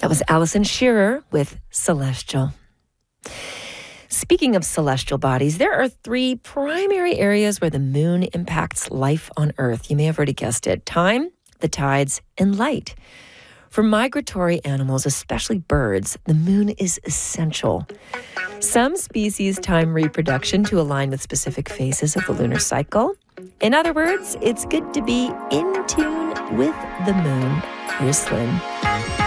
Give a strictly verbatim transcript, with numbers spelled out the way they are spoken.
That was Allison Shearer with Celestial. Speaking of celestial bodies, there are three primary areas where the moon impacts life on Earth. You may have already guessed it. Time, the tides, and light. For migratory animals, especially birds, the moon is essential. Some species time reproduction to align with specific phases of the lunar cycle. In other words, it's good to be in tune with the moon. Here's Slim.